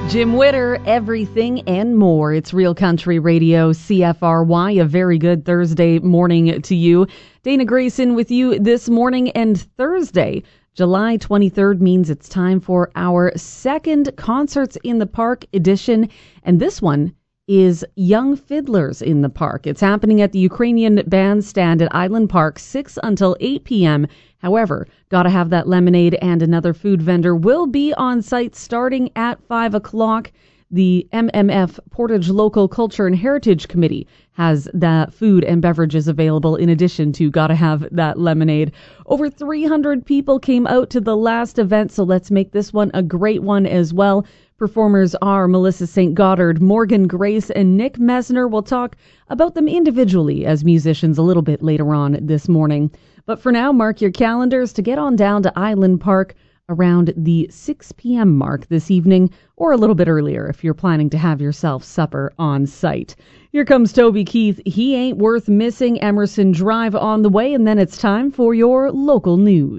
Jim Witter, everything and more. It's Real Country Radio, CFRY. A very good Thursday morning to you. Dana Grayson with you this morning, and Thursday, July 23rd, means it's time for our second Concerts in the Park edition, and this one is Young Fiddlers in the Park. It's happening at the Ukrainian Bandstand at Island Park, 6 until 8 p.m. However, gotta have that lemonade, and another food vendor will be on site starting at 5 o'clock. The MMF Portage Local Culture and Heritage Committee has the food and beverages available in addition to gotta have that lemonade. Over 300 people came out to the last event, so let's make this one a great one as well. Performers are Melissa St. Goddard, Morgan Grace, and Nick Mesner. We'll talk about them individually as musicians a little bit later on this morning. But for now, mark your calendars to get on down to Island Park around the 6 p.m. mark this evening, or a little bit earlier if you're planning to have yourself supper on site. Here comes Toby Keith. He Ain't Worth Missing. Emerson Drive on the way, and then it's time for your local news.